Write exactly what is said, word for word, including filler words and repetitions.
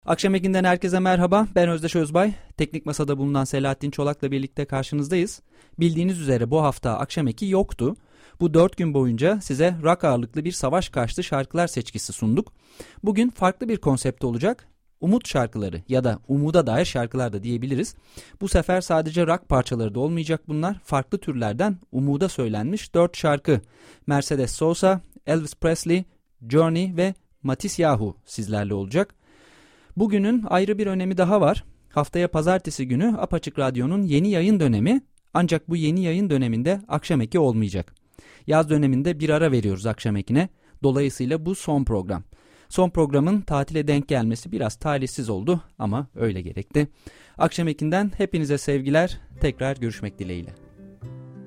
Akşam Eki'nden herkese merhaba. Ben Özdeş Özbay. Teknik Masa'da bulunan Selahattin Çolak'la birlikte karşınızdayız. Bildiğiniz üzere bu hafta Akşam Eki yoktu. Bu dört gün boyunca size rock ağırlıklı bir savaş karşıtı şarkılar seçkisi sunduk. Bugün farklı bir konsept olacak. Umut şarkıları ya da umuda dair şarkılar da diyebiliriz. Bu sefer sadece rock parçaları da olmayacak bunlar. Farklı türlerden umuda söylenmiş dört şarkı. Mercedes Sosa, Elvis Presley, Journey ve Matisyahu sizlerle olacak. Bugünün ayrı bir önemi daha var. Haftaya pazartesi günü Apaçık Radyo'nun yeni yayın dönemi, ancak bu yeni yayın döneminde Akşam Eki olmayacak. Yaz döneminde bir ara veriyoruz Akşam Eki'ne. Dolayısıyla bu son program. Son programın tatile denk gelmesi biraz talihsiz oldu ama öyle gerekti. Akşam Eki'nden hepinize sevgiler, tekrar görüşmek dileğiyle.